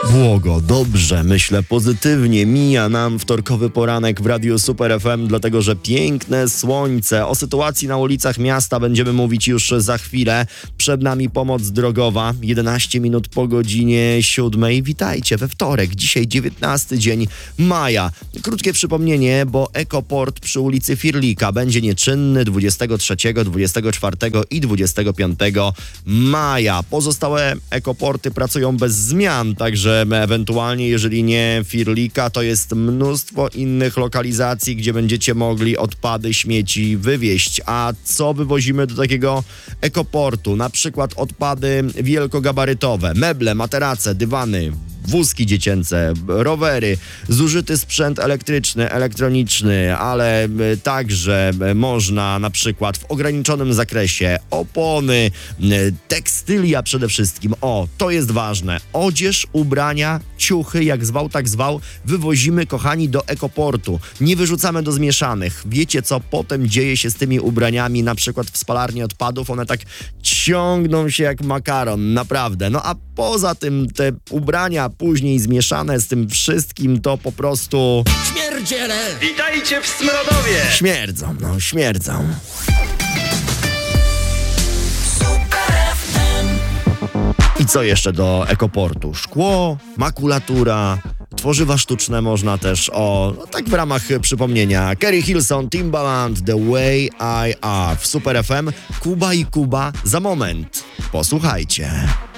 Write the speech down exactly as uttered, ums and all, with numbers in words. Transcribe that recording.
Błogo, dobrze, myślę pozytywnie. Mija nam wtorkowy poranek w Radiu Super F M, dlatego że piękne słońce. O sytuacji na ulicach miasta będziemy mówić już za chwilę. Przed nami pomoc drogowa, jedenaście minut po godzinie siódmej. Witajcie we wtorek, dzisiaj dziewiętnasty dzień maja. Krótkie przypomnienie, bo Ekoport przy ulicy Firlika będzie nieczynny dwudziestego trzeciego, dwudziestego czwartego i dwudziestego piątego maja. Pozostałe ekoporty pracują bez zmian, także ewentualnie, jeżeli nie Firlika, to jest mnóstwo innych lokalizacji, gdzie będziecie mogli odpady, śmieci wywieźć. A co wywozimy do takiego ekoportu? Na przykład odpady wielkogabarytowe, meble, materace, dywany, wózki dziecięce, rowery, zużyty sprzęt elektryczny, elektroniczny, ale także można na przykład w ograniczonym zakresie opony, tekstylia przede wszystkim. O, to jest ważne. Odzież, ubrania, ciuchy, jak zwał, tak zwał, wywozimy, kochani, do ekoportu. Nie wyrzucamy do zmieszanych. Wiecie, co potem dzieje się z tymi ubraniami, na przykład w spalarni odpadów? One tak ciągną się jak makaron, naprawdę. No a poza tym te ubrania później zmieszane z tym wszystkim to po prostu... Śmierdziele! Witajcie w Smrodowie! Śmierdzą, no śmierdzą. I co jeszcze do ekoportu? Szkło, makulatura, tworzywa sztuczne można też, o, no tak w ramach przypomnienia. Kerry Hilson, Timbaland, The Way I Are w Super F M. Kuba i Kuba za moment. Posłuchajcie.